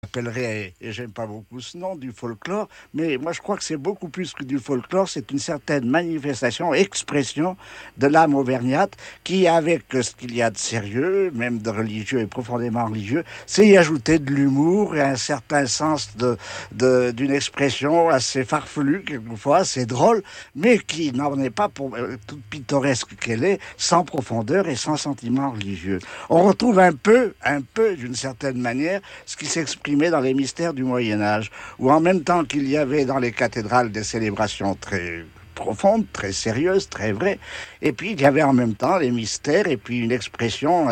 Appellerait, et j'aime pas beaucoup ce nom, du folklore, mais moi je crois que c'est beaucoup plus que du folklore, c'est une certaine manifestation, expression de l'âme auvergnate qui, avec ce qu'il y a de sérieux, même de religieux et profondément religieux, c'est y ajouter de l'humour et un certain sens d'une expression assez farfelue, quelquefois assez drôle, mais qui n'en est pas, pour toute pittoresque qu'elle est, sans profondeur et sans sentiment religieux. On retrouve un peu, d'une certaine manière, ce qui s'exprime dans les mystères du Moyen-Âge, où en même temps qu'il y avait dans les cathédrales des célébrations très profondes, très sérieuses, très vraies, et puis il y avait en même temps les mystères et puis une expression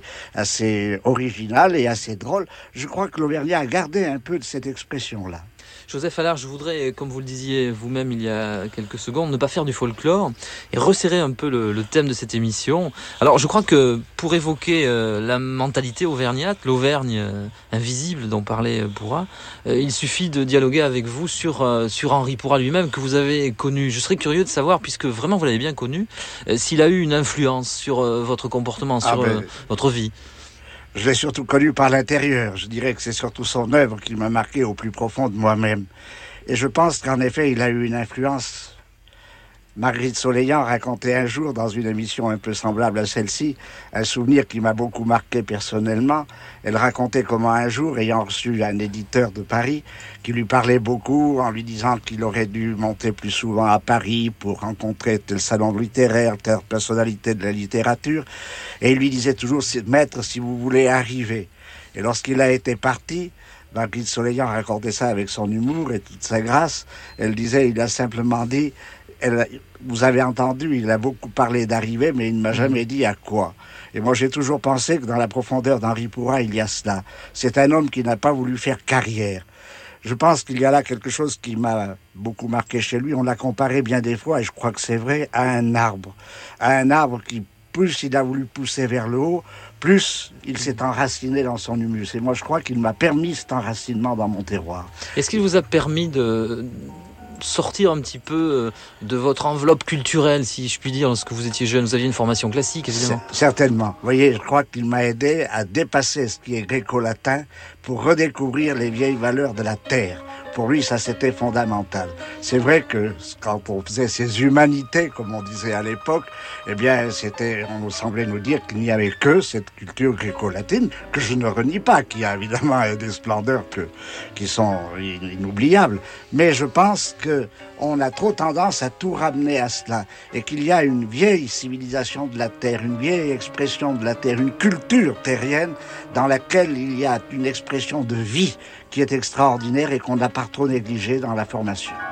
assez originale et assez drôle. Je crois que l'Auvergnat a gardé un peu de cette expression-là. Joseph Allard, je voudrais, comme vous le disiez vous-même il y a quelques secondes, ne pas faire du folklore et resserrer un peu le thème de cette émission. Alors, je crois que pour évoquer la mentalité auvergnate, l'Auvergne invisible dont parlait Pourra, il suffit de dialoguer avec vous sur Henri Pourra lui-même, que vous avez connu. Je serais curieux de savoir, puisque vraiment vous l'avez bien connu, s'il a eu une influence sur votre comportement, sur votre vie. Je l'ai surtout connu par l'intérieur. Je dirais que c'est surtout son œuvre qui m'a marqué au plus profond de moi-même. Et je pense qu'en effet, il a eu une influence. Marguerite Soleillant racontait un jour, dans une émission un peu semblable à celle-ci, un souvenir qui m'a beaucoup marqué personnellement. Elle racontait comment un jour, ayant reçu un éditeur de Paris, qui lui parlait beaucoup en lui disant qu'il aurait dû monter plus souvent à Paris pour rencontrer tel salon littéraire, telle personnalité de la littérature, et il lui disait toujours, maître, si vous voulez arriver. Et lorsqu'il a été parti, Marguerite Soleillant racontait ça avec son humour et toute sa grâce. Elle disait, il a simplement dit, vous avez entendu, il a beaucoup parlé d'arriver, mais il ne m'a jamais dit à quoi. Et moi, j'ai toujours pensé que dans la profondeur d'Henri Pourra, il y a cela. C'est un homme qui n'a pas voulu faire carrière. Je pense qu'il y a là quelque chose qui m'a beaucoup marqué chez lui. On l'a comparé bien des fois, et je crois que c'est vrai, à un arbre. À un arbre qui, plus il a voulu pousser vers le haut, plus il s'est enraciné dans son humus. Et moi, je crois qu'il m'a permis cet enracinement dans mon terroir. Est-ce qu'il vous a permis de sortir un petit peu de votre enveloppe culturelle, si je puis dire, lorsque vous étiez jeune? Vous aviez une formation classique, évidemment. Certainement. Vous voyez, je crois qu'il m'a aidé à dépasser ce qui est gréco-latin pour redécouvrir les vieilles valeurs de la terre. Pour lui, ça, c'était fondamental. C'est vrai que quand on faisait ces humanités, comme on disait à l'époque, eh bien, on semblait nous dire qu'il n'y avait que cette culture gréco-latine, que je ne renie pas, qui a évidemment des splendeurs qui sont inoubliables. Mais je pense qu'on a trop tendance à tout ramener à cela, et qu'il y a une vieille civilisation de la terre, une vieille expression de la terre, une culture terrienne dans laquelle il y a une expression de vie qui est extraordinaire et qu'on n'a pas trop négligée dans la formation.